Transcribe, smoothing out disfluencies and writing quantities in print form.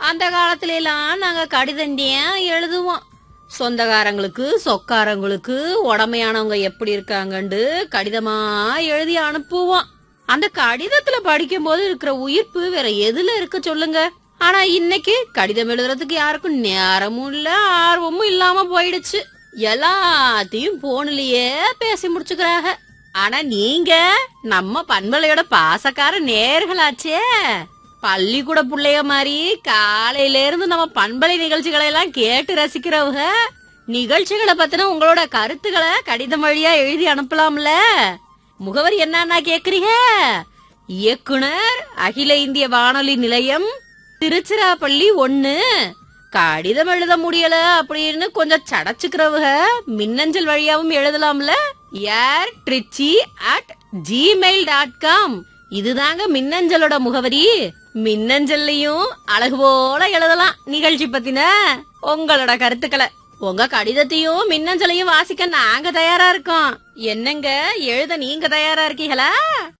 அந்த காலத்துல எல்லாம் நாங்க கடிதம் எழுதுவோம். சொந்தக்காரங்களுக்கு சொக்காரங்களுக்கு உடமையானவங்க எப்படி இருக்காங்கன்னு கடிதமா எழுதி அனுப்புவோம். அந்த கடிதத்துல படிக்கும் போது இருக்கிற உயிர்ப்பு வேற எதுல இருக்கு சொல்லுங்க. ஆனா இன்னைக்கு கடிதம் எழுதுறதுக்கு யாருக்கும் நேரமும் இல்ல, ஆர்வமும் இல்லாம போயிடுச்சு. எல்லாத்தையும் போன்லயே பேசி முடிச்சுக்கிறாங்க. ஆனா நீங்க நம்ம பண்பலையோட பாசக்கார நேர்களாச்சே. பள்ளிக்கூட புள்ளைய மாதிரி காலையில இருந்து நம்ம பண்பலை நிகழ்ச்சிகளை எல்லாம் கேட்டு ரசிக்கிறவங்க நிகழ்ச்சிகளை பத்தின உங்களோட கருத்துக்களை கடிதம் வழியா எழுதி அனுப்பலாம்ல. முகவரி என்னன்னா கேக்குறீங்க? இயக்குனர், அகில இந்திய வானொலி நிலையம், திருச்சிராப்பள்ளி 1. கடிதம் எழுத முடியல அப்படின்னு கொஞ்சம் சடைச்சுக்கிறவங்க மின்னஞ்சல் வழியாவும் எழுதலாம்ல. airtrichy@gmail.com. இதுதாங்க மின்னஞ்சலோட முகவரி. மின்னஞ்சல்லையும் அழகு போல எழுதலாம் நிகழ்ச்சி பத்தின உங்களோட கருத்துக்களை. உங்க கடிதத்தையும் மின்னஞ்சலையும் வாசிக்க நாங்க தயாரா இருக்கோம். என்னங்க எழுத நீங்க தயாரா இருக்கீங்களா?